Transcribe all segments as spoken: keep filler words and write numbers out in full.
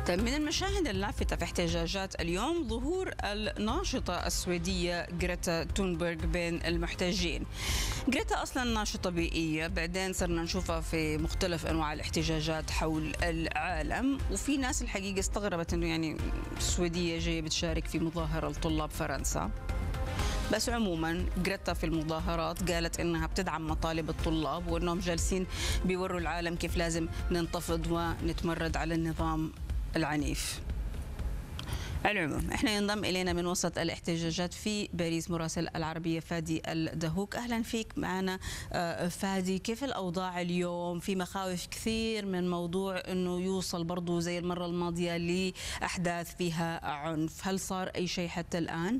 طيب، من المشاهد اللافتة في احتجاجات اليوم ظهور الناشطة السويدية غريتا تونبرغ بين المحتجين. غريتا أصلا ناشطة بيئية، بعدين صرنا نشوفها في مختلف أنواع الاحتجاجات حول العالم، وفي ناس الحقيقة استغربت أنه يعني السويدية جاية بتشارك في مظاهرة لطلاب فرنسا. بس عموما غريتا في المظاهرات قالت انها بتدعم مطالب الطلاب وانهم جالسين بيوروا العالم كيف لازم ننتفض ونتمرد على النظام العنيف. العموم احنا ينضم الينا من وسط الاحتجاجات في باريس مراسل العربيه فادي الدهوك. اهلا فيك معنا فادي. كيف الاوضاع اليوم؟ في مخاوف كثير من موضوع انه يوصل برضو زي المره الماضيه لاحداث فيها عنف، هل صار اي شيء حتى الان؟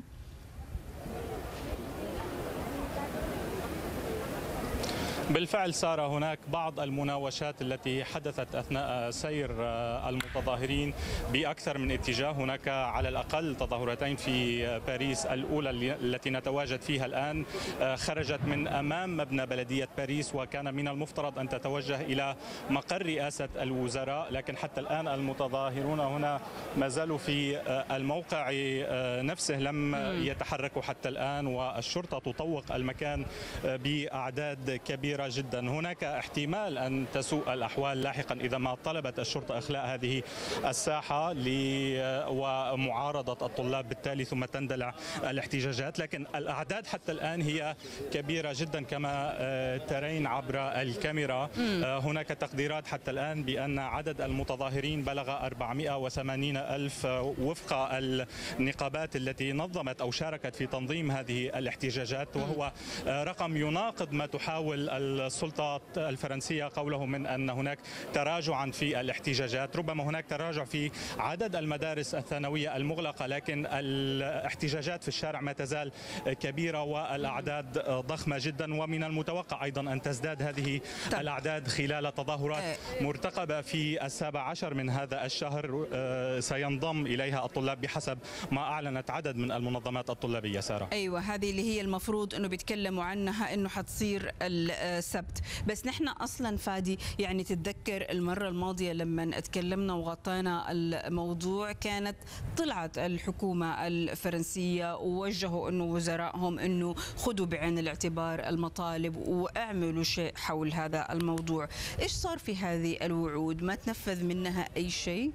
بالفعل صار هناك بعض المناوشات التي حدثت أثناء سير المتظاهرين بأكثر من اتجاه. هناك على الأقل تظاهرتين في باريس، الأولى التي نتواجد فيها الآن خرجت من أمام مبنى بلدية باريس، وكان من المفترض أن تتوجه إلى مقر رئاسة الوزراء، لكن حتى الآن المتظاهرون هنا ما زالوا في الموقع نفسه، لم يتحركوا حتى الآن، والشرطة تطوق المكان بأعداد كبيرة جدا. هناك احتمال أن تسوء الأحوال لاحقا إذا ما طلبت الشرطة إخلاء هذه الساحة ومعارضة الطلاب بالتالي، ثم تندلع الاحتجاجات، لكن الأعداد حتى الآن هي كبيرة جدا كما ترين عبر الكاميرا. هناك تقديرات حتى الآن بأن عدد المتظاهرين بلغ أربعمئة وثمانين ألف وفق النقابات التي نظمت أو شاركت في تنظيم هذه الاحتجاجات، وهو رقم يناقض ما تحاول السلطات الفرنسية قوله من أن هناك تراجعا في الاحتجاجات. ربما هناك تراجع في عدد المدارس الثانوية المغلقة، لكن الاحتجاجات في الشارع ما تزال كبيرة والأعداد ضخمة جدا، ومن المتوقع أيضا أن تزداد هذه طيب. الأعداد خلال تظاهرات مرتقبة في السابع عشر من هذا الشهر سينضم إليها الطلاب بحسب ما أعلنت عدد من المنظمات الطلابية. سارة، أيوة، هذه اللي هي المفروض أنه بيتكلموا عنها أنه حتصير السبت. بس نحن اصلا فادي يعني تتذكر المره الماضيه لما تكلمنا وغطينا الموضوع، كانت طلعت الحكومه الفرنسيه ووجهوا انه وزرائهم انه خذوا بعين الاعتبار المطالب واعملوا شيء حول هذا الموضوع. ايش صار في هذه الوعود؟ ما تنفذ منها اي شيء؟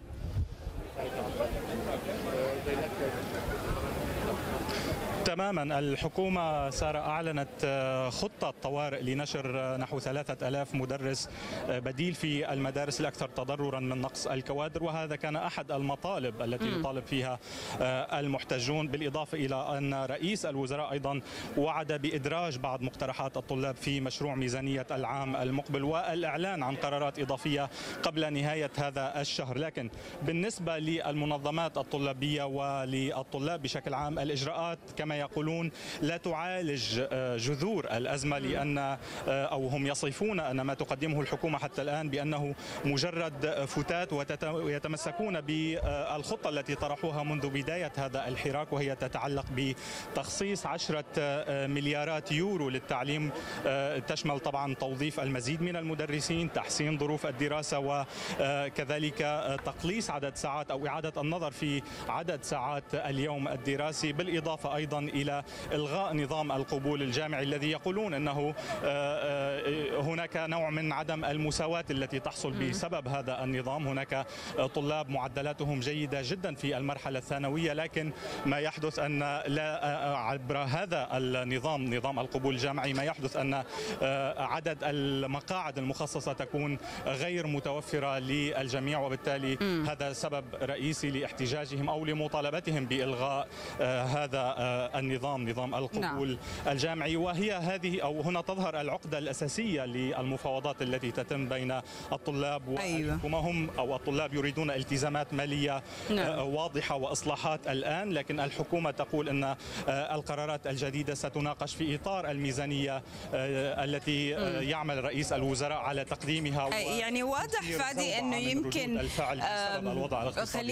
تماما. الحكومة سارة أعلنت خطة طوارئ لنشر نحو ثلاثة آلاف مدرس بديل في المدارس الأكثر تضررا من نقص الكوادر، وهذا كان أحد المطالب التي يطالب فيها المحتجون، بالإضافة إلى أن رئيس الوزراء أيضا وعد بإدراج بعض مقترحات الطلاب في مشروع ميزانية العام المقبل والإعلان عن قرارات إضافية قبل نهاية هذا الشهر. لكن بالنسبة للمنظمات الطلابية وللطلاب بشكل عام، الإجراءات كما يقولون لا تعالج جذور الأزمة، لأن أو هم يصفون أن ما تقدمه الحكومة حتى الآن بأنه مجرد فتات، ويتمسكون بالخطة التي طرحوها منذ بداية هذا الحراك، وهي تتعلق بتخصيص عشرة مليارات يورو للتعليم، تشمل طبعا توظيف المزيد من المدرسين، تحسين ظروف الدراسة، وكذلك تقليص عدد ساعات أو إعادة النظر في عدد ساعات اليوم الدراسي، بالإضافة أيضا إلى إلغاء نظام القبول الجامعي الذي يقولون أنه هناك نوع من عدم المساواة التي تحصل بسبب هذا النظام. هناك طلاب معدلاتهم جيدة جدا في المرحلة الثانوية، لكن ما يحدث أن لا عبر هذا النظام، نظام القبول الجامعي، ما يحدث أن عدد المقاعد المخصصة تكون غير متوفرة للجميع، وبالتالي هذا سبب رئيسي لاحتجاجهم أو لمطالبتهم بإلغاء هذا النظام، نظام القبول نعم. الجامعي. وهي هذه أو هنا تظهر العقدة الأساسية للمفاوضات التي تتم بين الطلاب والحكومة. هم أو الطلاب يريدون التزامات مالية نعم. واضحة وإصلاحات الآن، لكن الحكومة تقول أن القرارات الجديدة ستناقش في إطار الميزانية التي يعمل رئيس الوزراء على تقديمها. يعني واضح فادي أنه يمكن الفعل بسبب الوضع الاقتصادي.